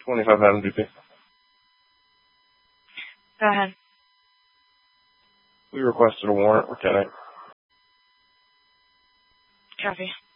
25 Adam DP. Go ahead. We requested a warrant. We're 10-8. Copy.